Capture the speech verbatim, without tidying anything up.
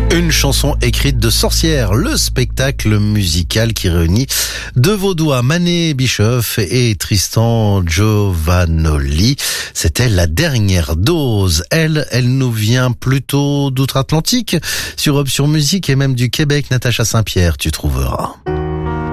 Une chanson écrite de sorcière, le spectacle musical qui réunit de Vaudois, Mané Bischoff et Tristan Giovanoli. C'était la dernière dose. Elle, elle nous vient plutôt d'outre-Atlantique, sur Option Musique et même du Québec. Natacha Saint-Pierre, tu trouveras.